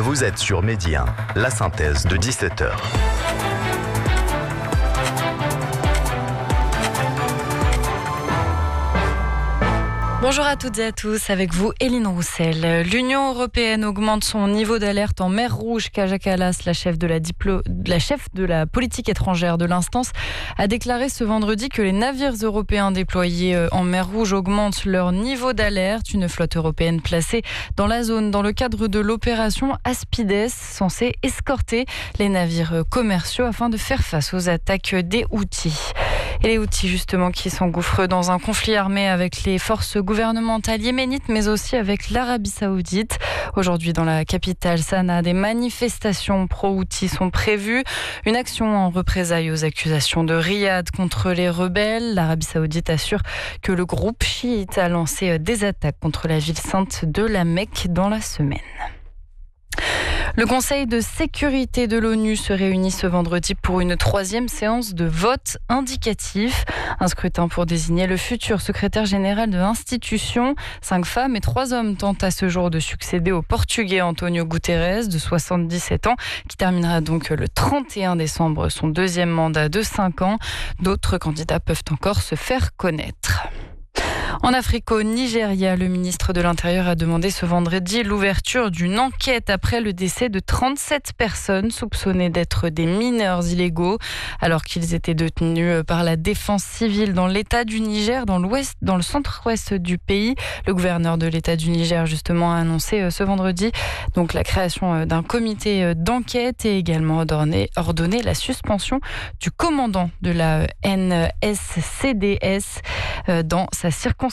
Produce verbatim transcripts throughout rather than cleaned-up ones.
Vous êtes sur Midi un, la synthèse de dix-sept heures. Bonjour à toutes et à tous, avec vous Éline Roussel. L'Union européenne augmente son niveau d'alerte en mer Rouge. Kaja Kallas, la chef de la, diplo... la chef de la politique étrangère de l'instance, a déclaré ce vendredi que les navires européens déployés en mer Rouge augmentent leur niveau d'alerte. Une flotte européenne placée dans la zone dans le cadre de l'opération Aspides, censée escorter les navires commerciaux afin de faire face aux attaques des Houthis. Et les Houthis, justement, qui s'engouffrent dans un conflit armé avec les forces gouvernementales yéménites, mais aussi avec l'Arabie Saoudite. Aujourd'hui, dans la capitale Sanaa, des manifestations pro-Houthis sont prévues. Une action en représailles aux accusations de Riyad contre les rebelles. L'Arabie Saoudite assure que le groupe chiite a lancé des attaques contre la ville sainte de la Mecque dans la semaine. Le Conseil de sécurité de l'ONU se réunit ce vendredi pour une troisième séance de vote indicatif. Un scrutin pour désigner le futur secrétaire général de l'institution. Cinq femmes et trois hommes tentent à ce jour de succéder au Portugais António Guterres, de soixante-dix-sept ans, qui terminera donc le trente et un décembre son deuxième mandat de cinq ans. D'autres candidats peuvent encore se faire connaître. En Afrique, au Nigeria, le ministre de l'Intérieur a demandé ce vendredi l'ouverture d'une enquête après le décès de trente-sept personnes soupçonnées d'être des mineurs illégaux, alors qu'ils étaient détenus par la défense civile dans l'État du Niger, dans l'ouest, dans le centre-ouest du pays. Le gouverneur de l'État du Niger, justement, a annoncé ce vendredi donc la création d'un comité d'enquête et également ordonné, ordonné la suspension du commandant de la N S C D S dans sa circonscription.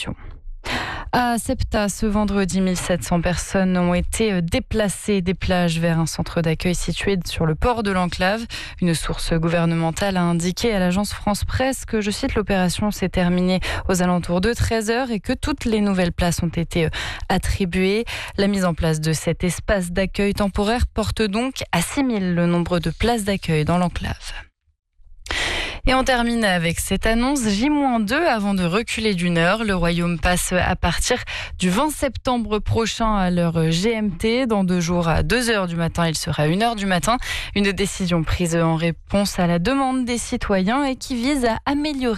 À Septa, ce vendredi, mille sept cents personnes ont été déplacées des plages vers un centre d'accueil situé sur le port de l'Enclave. Une source gouvernementale a indiqué à l'agence France Presse que, je cite, l'opération s'est terminée aux alentours de treize heures et que toutes les nouvelles places ont été attribuées. La mise en place de cet espace d'accueil temporaire porte donc à six mille le nombre de places d'accueil dans l'Enclave. Et on termine avec cette annonce J deux avant de reculer d'une heure. Le Royaume passe à partir du vingt septembre prochain à l'heure G M T. Dans deux jours à deux heures du matin, il sera une heure du matin. Une décision prise en réponse à la demande des citoyens et qui vise à améliorer